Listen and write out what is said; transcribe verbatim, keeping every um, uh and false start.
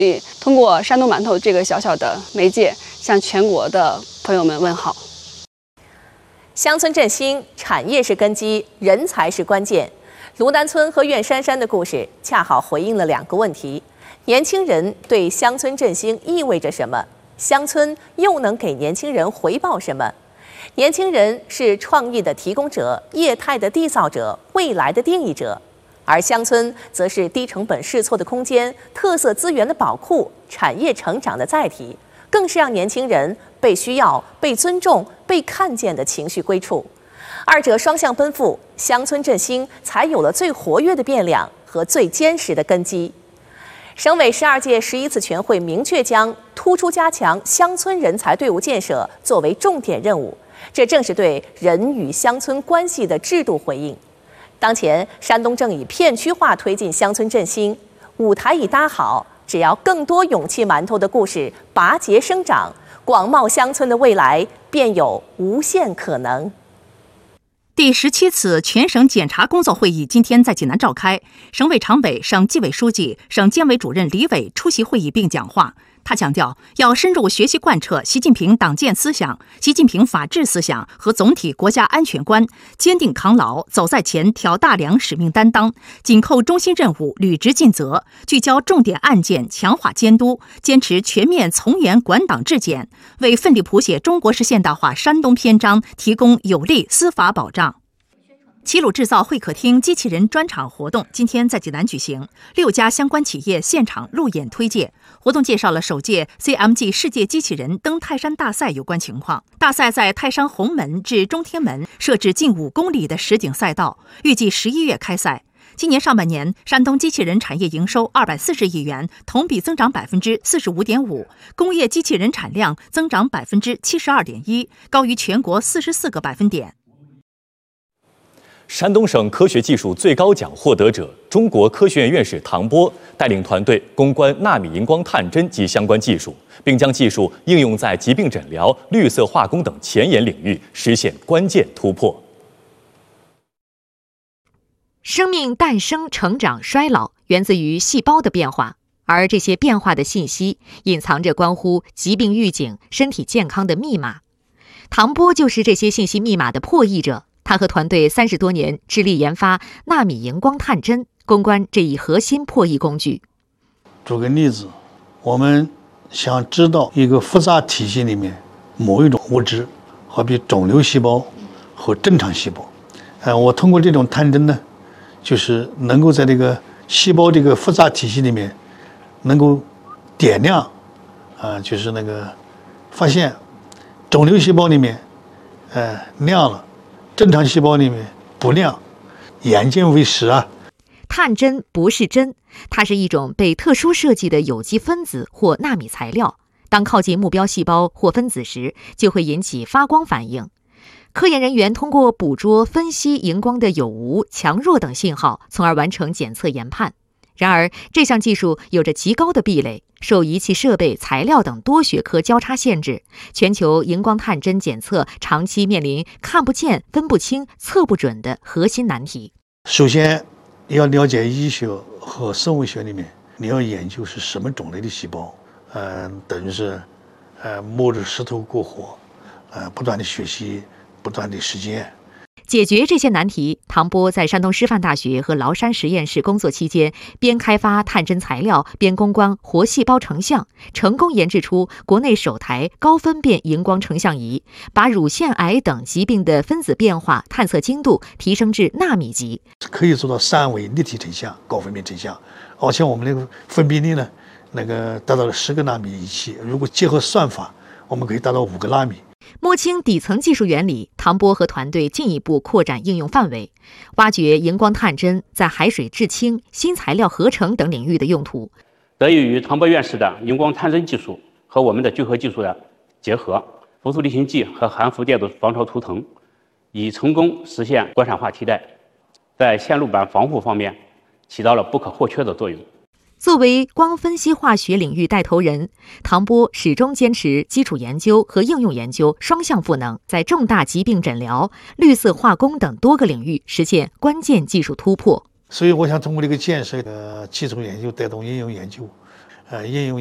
通过山东馒头这个小小的媒介，向全国的朋友们问好。 乡村振兴，产业是根基，人才是关键。卢南村和苑姗姗的故事，恰好回应了两个问题：年轻人对乡村振兴意味着什么？乡村又能给年轻人回报什么？年轻人是创意的提供者、业态的缔造者、未来的定义者。而乡村则是低成本试错的空间、特色资源的宝库、产业成长的载体，更是让年轻人被需要、被尊重、被看见的情绪归处。二者双向奔赴，乡村振兴才有了最活跃的变量和最坚实的根基。省委十二届十一次全会明确将突出加强乡村人才队伍建设作为重点任务，这正是对人与乡村关系的制度回应。当前，山东正以片区化推进乡村振兴，舞台已搭好，只要更多勇气馒头的故事拔节生长，广袤乡村的未来便有无限可能。 第十七次全省检查工作会议今天在济南召开，省委常委、省纪委书记、省监委主任李伟出席会议并讲话。他强调，要深入学习贯彻习近平党建思想、习近平法治思想和总体国家安全观，坚定扛牢、走在前、挑大梁使命担当，紧扣中心任务，履职尽责，聚焦重点案件，强化监督，坚持全面从严管党治检，为奋力谱写中国式现代化山东篇章提供有力司法保障。齐鲁制造会客厅机器人专场活动今天在济南举行，六家相关企业现场路演推介。活动介绍了首届 C M G 世界机器人登泰山大赛有关情况。大赛在泰山红门至中天门设置近五公里的实景赛道，预计十一月开赛。今年上半年，山东机器人产业营收二百四十亿元，同比增长百分之四十五点五，工业机器人产量增长百分之七十二点一，高于全国四十四个百分点。 山东省科学技术最高奖获得者、中国科学院院士唐波带领团队攻关纳米荧光探针及相关技术，并将技术应用在疾病诊疗、绿色化工等前沿领域，实现关键突破。 生命诞生、成长、衰老源自于细胞的变化，而这些变化的信息隐藏着关乎疾病预警、身体健康的密码。唐波就是这些信息密码的破译者。他和团队三十多年致力研发纳米荧光探针，攻关这一核心破译工具。 举个例子，我们想知道一个复杂体系里面某一种物质，好比肿瘤细胞和正常细胞。呃，我通过这种探针呢，就是能够在这个细胞这个复杂体系里面，能够点亮，啊、呃，就是那个发现肿瘤细胞里面，呃，亮了。正常细胞里面不亮，眼见为实啊。 探针不是针，它是一种被特殊设计的有机分子或纳米材料。当靠近目标细胞或分子时，就会引起发光反应。科研人员通过捕捉、分析荧光的有无、强弱等信号，从而完成检测研判。然而，这项技术有着极高的壁垒，受仪器设备、材料等多学科交叉限制，全球荧光探针检测长期面临看不见、分不清、测不准的核心难题。 首先，要了解医学和生物学里面，你要研究是什么种类的细胞，呃，等于是，呃，摸着石头过河，呃，不断的学习，不断的实践。 解决这些难题，唐波在山东师范大学和崂山实验室工作期间，边开发探针材料，边攻关活细胞成像，成功研制出国内首台高分辨荧光成像仪，把乳腺癌等疾病的分子变化探测精度提升至纳米级， 可以做到三维立体成像、高分辨成像。而且我们那个分辨率呢，那个达到了十个纳米仪器，如果结合算法，我们可以达到五个纳米。 摸清底层技术原理，唐波和团队进一步扩展应用范围，挖掘荧光探针在海水制氢、新材料合成等领域的用途。 得益于唐波院士的荧光探针技术和我们的聚合技术的结合，氟素离心剂和含氟电子防潮涂层已成功实现国产化替代，在线路板防护方面起到了不可或缺的作用。 作为光分析化学领域带头人，唐波始终坚持基础研究和应用研究双向赋能，在重大疾病诊疗、绿色化工等多个领域实现关键技术突破。 所以我想通过这个建设，呃，基础研究带动应用研究， 呃应用。